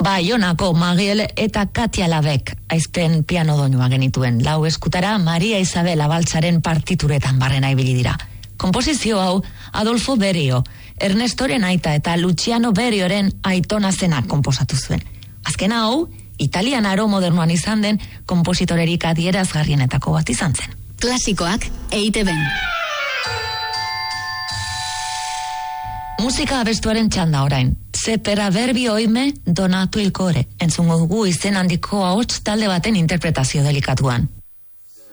Baionako Magiel eta Katia Labek aizpen piano doinua genituen. Lau eskutara Maria Isabel Abaltzaren partituretan barrena ibili dira. Komposizio hau Adolfo Berio, Ernestoren aita eta Luciano Berioren aitona zenak konposatu zuen. Azken hau, italian aro modernoan izan den kompositorerik adierazgarrienetako bat izan zen. Klasikoak EITB-n. Musika abestuaren txanda orain. Se per avervi oime donato il core. Entzungo dugu izen handiko ahots talde baten interpretazio delikatuan.